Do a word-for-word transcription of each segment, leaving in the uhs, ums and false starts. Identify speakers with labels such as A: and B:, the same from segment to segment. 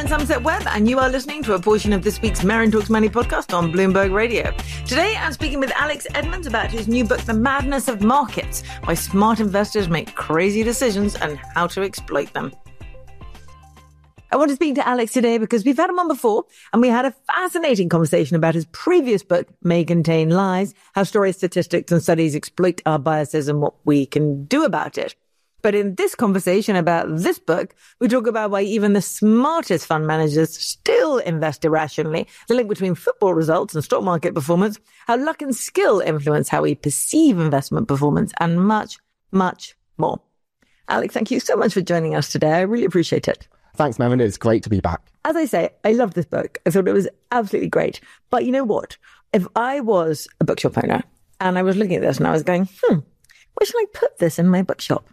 A: Maren Somerset Webb, and you are listening to a portion of this week's Maren Talks Money podcast on Bloomberg Radio. Today, I'm speaking with Alex Edmans about his new book, The Madness of Markets, Why Smart Investors Make Crazy Decisions and How to Exploit Them. I want to speak to Alex today because we've had him on before, and we had a fascinating conversation about his previous book, May Contain Lies, How Stories, Statistics and Studies Exploit Our Biases and What We Can Do About It. But in this conversation about this book, we talk about why even the smartest fund managers still invest irrationally, the link between football results and stock market performance, how luck and skill influence how we perceive investment performance, and much, much more. Alex, thank you so much for joining us today. I really appreciate it.
B: Thanks, Maren. It's great to be back.
A: As I say, I love this book. I thought it was absolutely great. But you know what? If I was a bookshop owner and I was looking at this and I was going, hmm, where should I put this in my bookshop?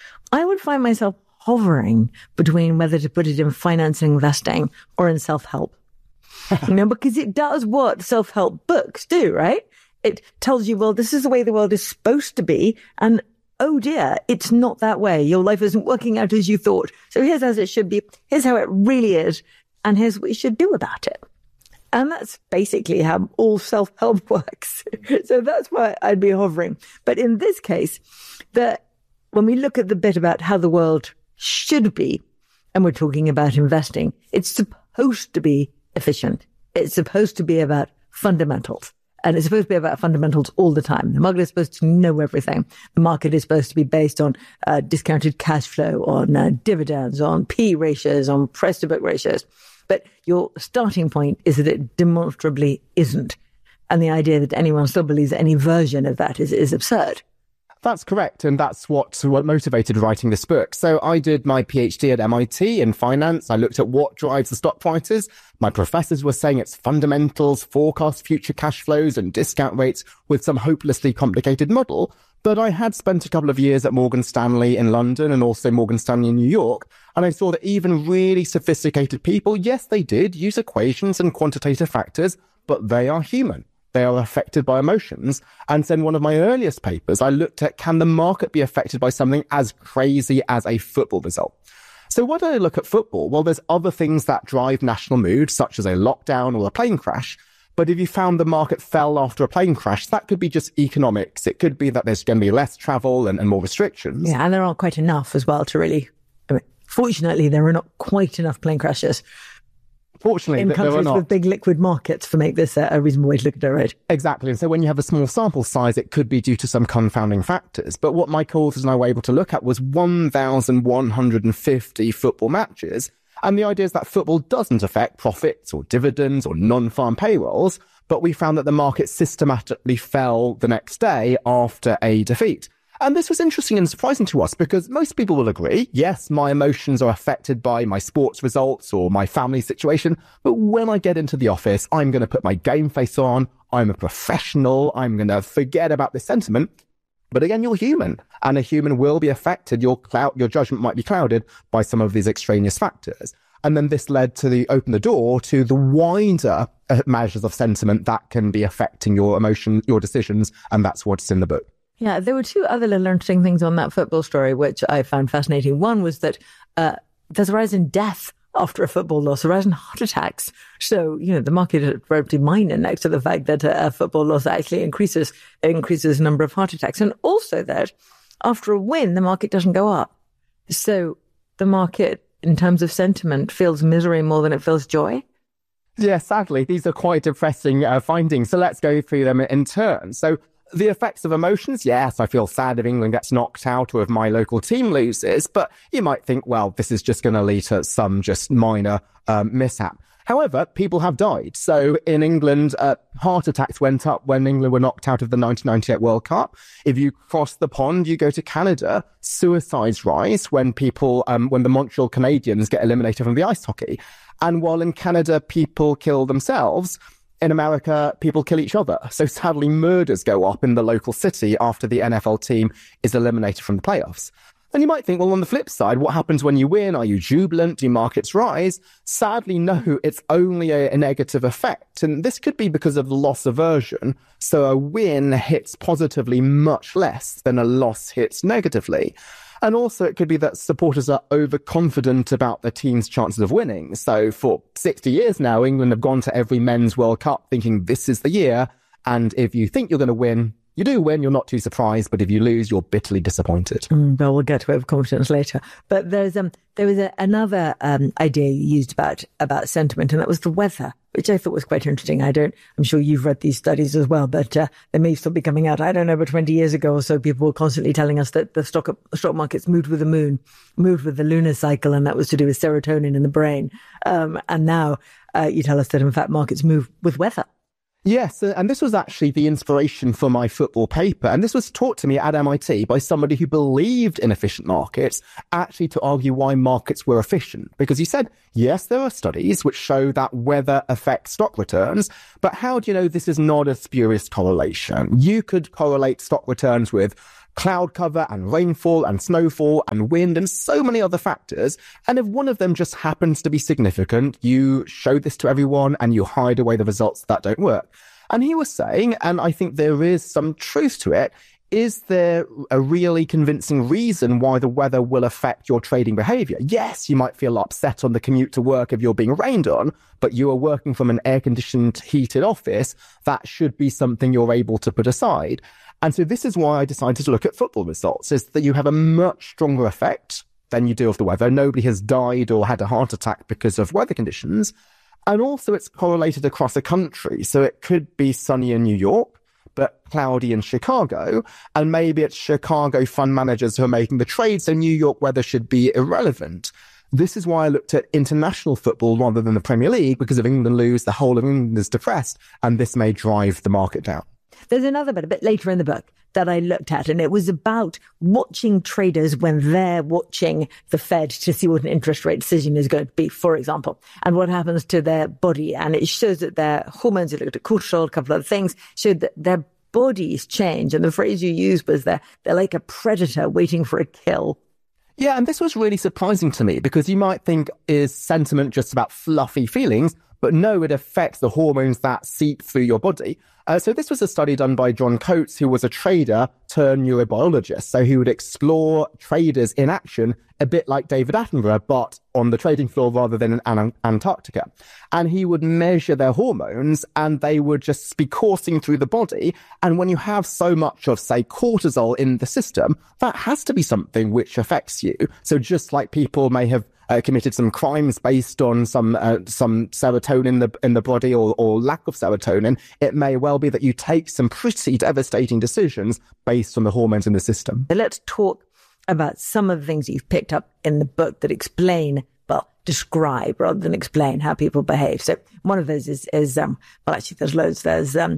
A: I would find myself hovering between whether to put it in finance and investing or in self-help. You know, because it does what self-help books do, right? It tells you, well, this is the way the world is supposed to be. And oh dear, it's not that way. Your life isn't working out as you thought. So here's as it should be. Here's how it really is. And here's what you should do about it. And that's basically how all self-help works. So that's why I'd be hovering. But in this case, the, when we look at the bit about how the world should be, and we're talking about investing, it's supposed to be efficient. It's supposed to be about fundamentals. And it's supposed to be about fundamentals all the time. The market is supposed to know everything. The market is supposed to be based on uh, discounted cash flow, on uh, dividends, on P ratios, on price to book ratios. But your starting point is that it demonstrably isn't. And the idea that anyone still believes that any version of that is, is absurd.
B: That's correct. And that's what, what motivated writing this book. So I did my PhD at M I T in finance. I looked at what drives the stock prices. My professors were saying it's fundamentals, forecast future cash flows and discount rates with some hopelessly complicated model. But I had spent a couple of years at Morgan Stanley in London and also Morgan Stanley in New York. And I saw that even really sophisticated people, yes, they did use equations and quantitative factors, but they are human. They are affected by emotions. And so in one of my earliest papers, I looked at, can the market be affected by something as crazy as a football result? So why do I look at football? Well, there's other things that drive national mood, such as a lockdown or a plane crash. But if you found the market fell after a plane crash, that could be just economics. It could be that there's going to be less travel and, and more restrictions.
A: Yeah, and there aren't quite enough as well to really, I mean, fortunately, there are not quite enough plane crashes.
B: Fortunately,
A: in countries with big liquid markets to make this a, a reasonable way to look at it, right?
B: Exactly. And so when you have a small sample size, it could be due to some confounding factors. But what my co-authors and I were able to look at was one thousand one hundred fifty football matches. And the idea is that football doesn't affect profits or dividends or non-farm payrolls, but we found that the market systematically fell the next day after a defeat. And this was interesting and surprising to us because most people will agree, yes, my emotions are affected by my sports results or my family situation. But when I get into the office, I'm going to put my game face on. I'm a professional. I'm going to forget about this sentiment. But again, you're human, and a human will be affected. Your cloud, your judgment might be clouded by some of these extraneous factors. And then this led to the open the door to the wider uh, measures of sentiment that can be affecting your emotion, your decisions. And that's what's in the book.
A: Yeah, there were two other little interesting things on that football story, which I found fascinating. One was that uh, there's a rise in death after a football loss, a rise in heart attacks. So, you know, the market is relatively minor next to the fact that a, a football loss actually increases, increases the number of heart attacks. And also that after a win, the market doesn't go up. So the market, in terms of sentiment, feels misery more than it feels joy.
B: Yeah, sadly, these are quite depressing uh, findings. So let's go through them in turn. So the effects of emotions, yes, I feel sad if England gets knocked out or if my local team loses, but you might think, well, this is just going to lead to some just minor um, mishap. However, people have died. So in England, uh, heart attacks went up when England were knocked out of the nineteen ninety-eight World Cup. If you cross the pond, you go to Canada, suicides rise when people, um, when the Montreal Canadiens get eliminated from the ice hockey. And while in Canada, people kill themselves, in America, people kill each other. So sadly, murders go up in the local city after the N F L team is eliminated from the playoffs. And you might think, well, on the flip side, what happens when you win? Are you jubilant? Do markets rise? Sadly, no, it's only a, a negative effect. And this could be because of the loss aversion. So a win hits positively much less than a loss hits negatively. And also it could be that supporters are overconfident about their team's chances of winning. So for sixty years now, England have gone to every men's World Cup thinking this is the year. And if you think you're going to win, you do win, you're not too surprised. But if you lose, you're bitterly disappointed.
A: Mm, well, we'll get to overconfidence later. But there's um there was a, another um idea you used about about sentiment, and that was the weather, which I thought was quite interesting. I don't, I'm sure you've read these studies as well, but uh, they may still be coming out. I don't know, but twenty years ago or so, people were constantly telling us that the stock stock markets moved with the moon, moved with the lunar cycle, and that was to do with serotonin in the brain. Um, and now uh, you tell us that, in fact, markets move with weather.
B: Yes, and this was actually the inspiration for my football paper. And this was taught to me at M I T by somebody who believed in efficient markets, actually to argue why markets were efficient. Because he said, yes, there are studies which show that weather affects stock returns, but how do you know this is not a spurious correlation? You could correlate stock returns with cloud cover and rainfall and snowfall and wind and so many other factors. And if one of them just happens to be significant, you show this to everyone and you hide away the results that don't work. And he was saying, and I think there is some truth to it, is there a really convincing reason why the weather will affect your trading behavior? Yes, you might feel upset on the commute to work if you're being rained on, but you are working from an air-conditioned, heated office. That should be something you're able to put aside. And so this is why I decided to look at football results, is that you have a much stronger effect than you do of the weather. Nobody has died or had a heart attack because of weather conditions. And also it's correlated across a country. So it could be sunny in New York, but cloudy in Chicago. And maybe it's Chicago fund managers who are making the trade. So New York weather should be irrelevant. This is why I looked at international football rather than the Premier League, because if England lose, the whole of England is depressed. And this may drive the market down.
A: There's another bit a bit later in the book that I looked at, and it was about watching traders when they're watching the Fed to see what an interest rate decision is going to be, for example, and what happens to their body. And it shows that their hormones, it looked at cortisol, a couple of other things, showed that their bodies change. And the phrase you used was they're, they're like a predator waiting for a kill.
B: Yeah, and this was really surprising to me, because you might think, is sentiment just about fluffy feelings? But no, it affects the hormones that seep through your body. Uh, so this was a study done by John Coates, who was a trader turned neurobiologist. So he would explore traders in action, a bit like David Attenborough, but on the trading floor rather than in An- Antarctica. And he would measure their hormones, and they would just be coursing through the body. And when you have so much of, say, cortisol in the system, that has to be something which affects you. So just like people may have Uh, committed some crimes based on some uh, some serotonin in the in the body or, or lack of serotonin, it may well be that you take some pretty devastating decisions based on the hormones in the system.
A: Let's talk about some of the things you've picked up in the book that explain, well, describe rather than explain how people behave. So one of those is, is um, well, actually, there's loads. There's um,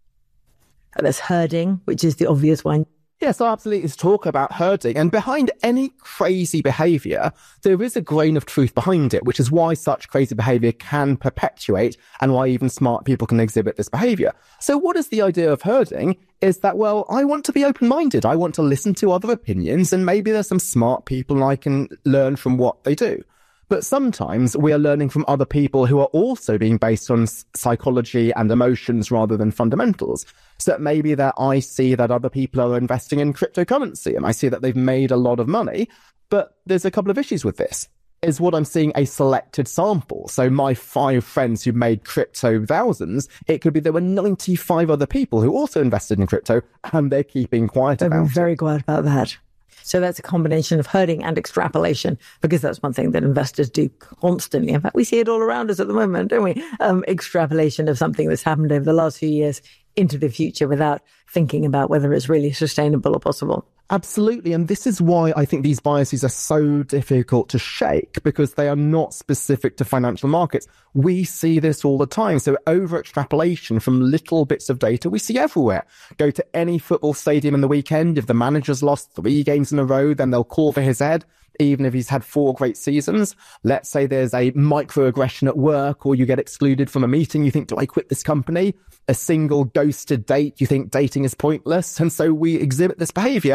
A: there's herding, which is the obvious one.
B: Yes, I absolutely talk about herding, and behind any crazy behaviour, there is a grain of truth behind it, which is why such crazy behaviour can perpetuate and why even smart people can exhibit this behaviour. So what is the idea of herding? Is that, well, I want to be open-minded. I want to listen to other opinions, and maybe there's some smart people and I can learn from what they do. But sometimes we are learning from other people who are also being based on psychology and emotions rather than fundamentals. So that maybe that I see that other people are investing in cryptocurrency and I see that they've made a lot of money. But there's a couple of issues with this. Is what I'm seeing a selected sample. So my five friends who made crypto thousands, it could be there were ninety-five other people who also invested in crypto and they're keeping quiet
A: They've
B: about
A: been very
B: it.
A: quiet about that. So that's a combination of herding and extrapolation, because that's one thing that investors do constantly. In fact, we see it all around us at the moment, don't we? Um, extrapolation of something that's happened over the last few years into the future without thinking about whether it's really sustainable or possible.
B: Absolutely. And this is why I think these biases are so difficult to shake, because they are not specific to financial markets. We see this all the time. So over extrapolation from little bits of data we see everywhere. Go to any football stadium in the weekend. If the manager's lost three games in a row, then they'll call for his head, even if he's had four great seasons. Let's say there's a microaggression at work, or you get excluded from a meeting. You think, do I quit this company? A single ghosted date. You think dating is pointless. And so we exhibit this behavior.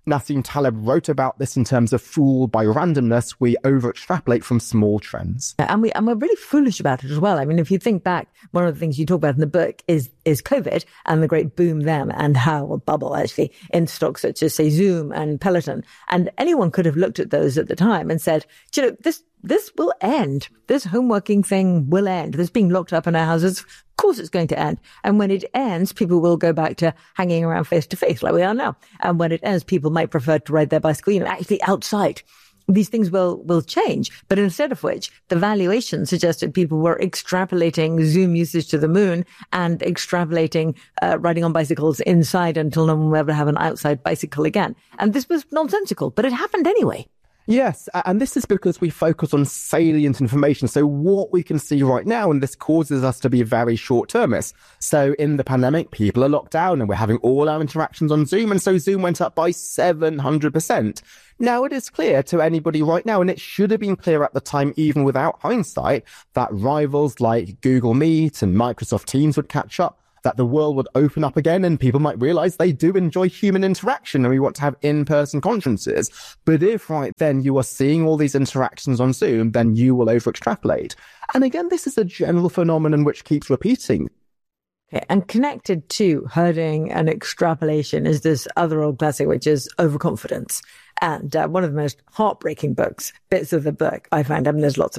B: Nassim Taleb wrote about this in terms of fooled by randomness, we over-extrapolate from small trends.
A: And, we, and we're really foolish about it as well. I mean, if you think back, one of the things you talk about in the book is is COVID and the great boom then, and how, a bubble actually, in stocks such as, say, Zoom and Peloton. And anyone could have looked at those at the time and said, you know, this this will end. This homeworking thing will end. This being locked up in our houses, of course it's going to end. And when it ends, people will go back to hanging around face to face like we are now. And when it ends, people might prefer to ride their bicycle, you know, actually outside. These things will, will change. But instead of which, the valuation suggested people were extrapolating Zoom usage to the moon and extrapolating uh, riding on bicycles inside until no one will ever have an outside bicycle again. And this was nonsensical, but it happened anyway.
B: Yes, and this is because we focus on salient information. So what we can see right now, and this causes us to be very short-termist. So in the pandemic, people are locked down and we're having all our interactions on Zoom. And so Zoom went up by seven hundred percent. Now, it is clear to anybody right now, and it should have been clear at the time, even without hindsight, that rivals like Google Meet and Microsoft Teams would catch up, that the world would open up again and people might realize they do enjoy human interaction and we want to have in-person conferences. But if right then you are seeing all these interactions on Zoom, then you will over-extrapolate. And again, this is a general phenomenon which keeps repeating.
A: Okay, and connected to herding and extrapolation is this other old classic, which is overconfidence. And uh, one of the most heartbreaking books, bits of the book, I find, I mean, there's lots of